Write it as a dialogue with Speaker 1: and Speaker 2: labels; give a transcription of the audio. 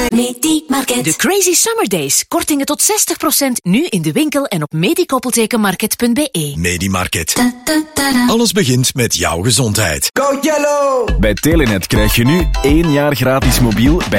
Speaker 1: Medimarket. De Crazy Summer Days. Kortingen tot 60% nu in de winkel en op medikoppeltekenmarket.be.
Speaker 2: Medimarket. Alles begint met jouw gezondheid.
Speaker 3: Go Yellow!
Speaker 4: Bij Telenet krijg je nu 1 jaar gratis mobiel bij